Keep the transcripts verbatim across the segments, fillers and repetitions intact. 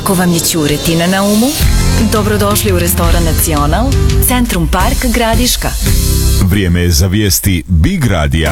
Ako vam je ćuretina na umu, dobrodošli u restoran Nacional, Centrum Park Gradiška. Vrijeme je za vijesti Big Radija.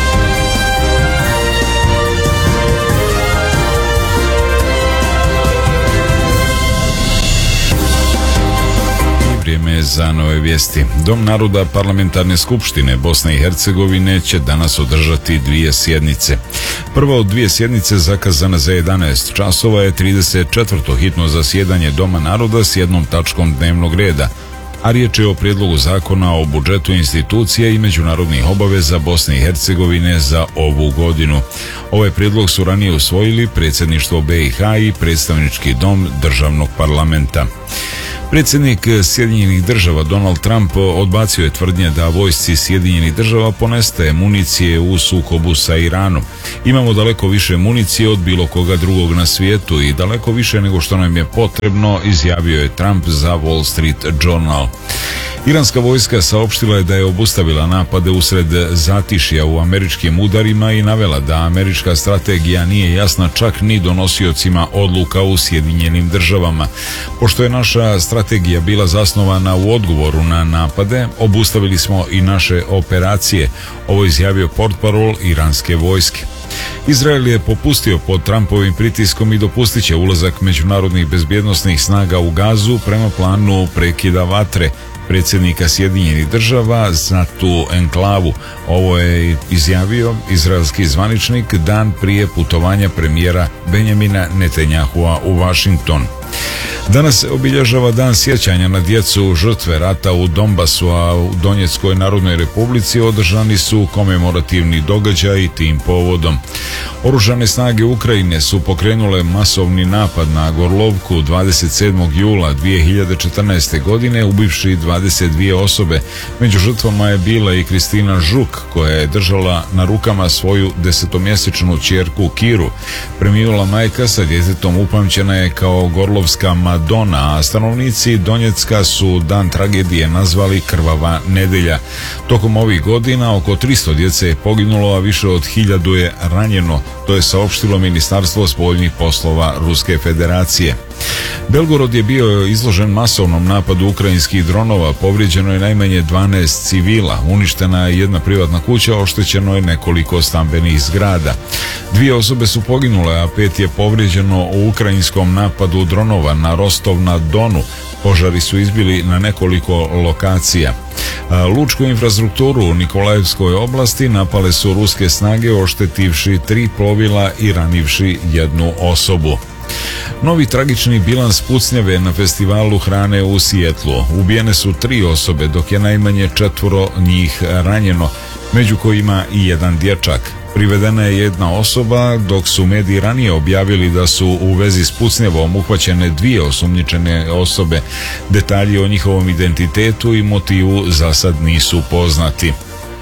Vrijeme za nove vijesti. Dom naroda Parlamentarne skupštine Bosne i Hercegovine će danas održati dvije sjednice. Prva od dvije sjednice zakazana za jedanaest časova je trideset četvrto hitno zasjedanje Doma naroda s jednom tačkom dnevnog reda, a riječ je o prijedlogu zakona o budžetu institucija i međunarodnih obaveza Bosne i Hercegovine za ovu godinu. Ovaj prijedlog su ranije usvojili predsjedništvo B i H i predstavnički dom državnog parlamenta. Predsjednik Sjedinjenih država Donald Trump odbacio je tvrdnje da vojsci Sjedinjenih država ponestaje municije u sukobu sa Iranom. Imamo daleko više municije od bilo koga drugog na svijetu i daleko više nego što nam je potrebno, izjavio je Trump za Wall Street Journal. Iranska vojska saopštila je da je obustavila napade usred zatišja u američkim udarima i navela da američka strategija nije jasna čak ni donosiocima odluka u Sjedinjenim državama. Pošto je naša strategija bila zasnovana u odgovoru na napade, obustavili smo i naše operacije, ovo izjavio portparol iranske vojske. Izrael je popustio pod Trumpovim pritiskom i dopustit će ulazak međunarodnih bezbjednosnih snaga u Gazu prema planu prekida vatre predsjednika Sjedinjenih država za tu enklavu. Ovo je izjavio izraelski zvaničnik dan prije putovanja premijera Benjamina Netanjahua u Washington. Danas se obilježava dan sjećanja na djecu žrtve rata u Donbasu, a u Donjeckoj Narodnoj Republici održani su komemorativni događaji tim povodom. Oružane snage Ukrajine su pokrenule masovni napad na Gorlovku dvadeset sedmog jula dvije hiljade četrnaeste. godine, ubivši dvadeset dvije osobe. Među žrtvama je bila i Kristina Žuk, koja je držala na rukama svoju desetomjesečnu ćerku Kiru. Preminula majka sa djetetom upamćena je kao Gorlovska Madonna, a stanovnici Donjecka su dan tragedije nazvali Krvava nedelja. Tokom ovih godina oko tristo djece je poginulo, a više od hiljadu je ranjeno. To je saopštilo Ministarstvo spoljnih poslova Ruske federacije. Belgorod je bio izložen masovnom napadu ukrajinskih dronova, povrijeđeno je najmanje dvanaest civila, uništena je jedna privatna kuća, oštećeno je nekoliko stambenih zgrada. Dvije osobe su poginule, a pet je povrijeđeno u ukrajinskom napadu dronova na Rostov na Donu. Požari su izbili na nekoliko lokacija. Lučku infrastrukturu u Nikolajevskoj oblasti napale su ruske snage, oštetivši tri plovila i ranivši jednu osobu. Novi tragični bilans pucnjave na festivalu hrane u Sijetlu. Ubijene su tri osobe, dok je najmanje četvoro njih ranjeno, među kojima i jedan dječak. Privedena je jedna osoba, dok su mediji ranije objavili da su u vezi s pucnjavom uhvaćene dvije osumnjičene osobe. Detalji o njihovom identitetu i motivu za sad nisu poznati.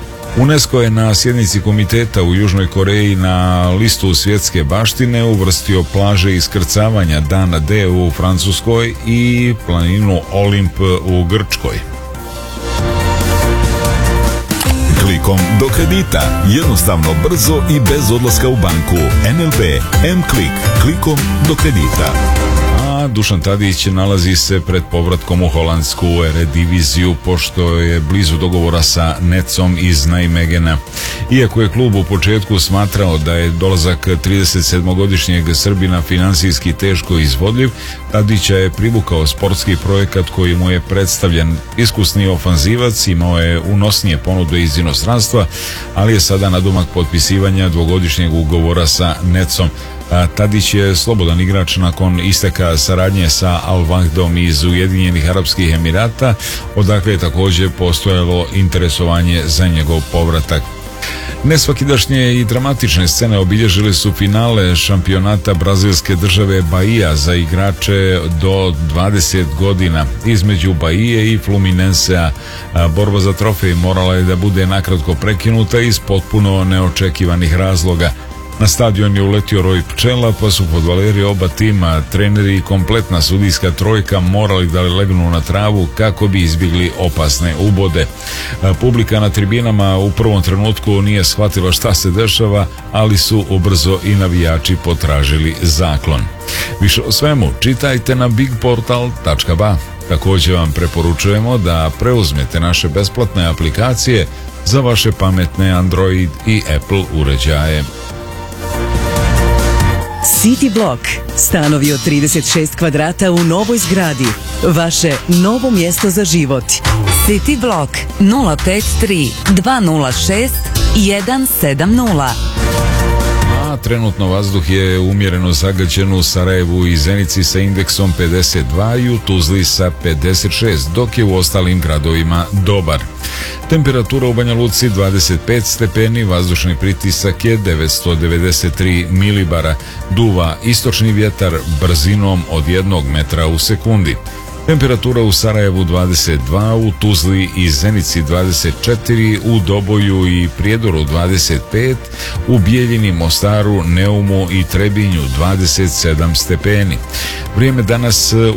UNESCO je na sjednici komiteta u Južnoj Koreji na listu svjetske baštine uvrstio plaže iskrcavanja Dana D u Francuskoj i planinu Olimp u Grčkoj. Klikom do kredita, jednostavno, brzo i bez odlaska u banku. N L B M-Klik, klikom do kredita. A Dušan Tadić nalazi se pred povratkom u holandsku Erediviziju, pošto je blizu dogovora sa Netsom iz Nijmegena. Iako je klub u početku smatrao da je dolazak trideset sedmogodišnjeg Srbina financijski teško izvodljiv, Tadića je privukao sportski projekat koji mu je predstavljen. Iskusni ofanzivac imao je unosnije ponude iz inostranstva, ali je sada nadomak potpisivanja dvogodišnjeg ugovora sa Netsom. Tadić je slobodan igrač nakon isteka saradnje sa Al Wahdom iz Ujedinjenih Arapskih Emirata, odakle je također postojalo interesovanje za njegov povratak. Nesvakidašnje i dramatične scene obilježile su finale šampionata brazilske države Bahia za igrače do dvadeset godina. Između Bahije i Fluminensea borba za trofej morala je da bude nakratko prekinuta iz potpuno neočekivanih razloga. Na stadion je uletio roj pčela, pa su fudbaleri oba tima, treneri i kompletna sudijska trojka morali da legnu na travu kako bi izbjegli opasne ubode. Publika na tribinama u prvom trenutku nije shvatila šta se dešava, ali su ubrzo i navijači potražili zaklon. Više o svemu čitajte na bigportal tačka ba. Također vam preporučujemo da preuzmete naše besplatne aplikacije za vaše pametne Android i Apple uređaje. City Block. Stanovi od trideset šest kvadrata u novoj zgradi. Vaše novo mjesto za život. City Block nula pet tri dva nula šest jedan sedam nula. A trenutno vazduh je umjereno zagađen u Sarajevu i Zenici sa indeksom pedeset dva i u Tuzli sa pedeset šest, dok je u ostalim gradovima dobar. Temperatura u Banja Luci dvadeset pet stepeni, vazdušni pritisak je devetsto devedeset tri milibara, duva istočni vjetar brzinom od jednog metra u sekundi. Temperatura u Sarajevu dvadeset dva, u Tuzli i Zenici dvadeset četiri, u Doboju i Prijedoru dvadeset pet, u Bijeljini, Mostaru, Neumu i Trebinju dvadeset sedam stepeni. Vrijeme danas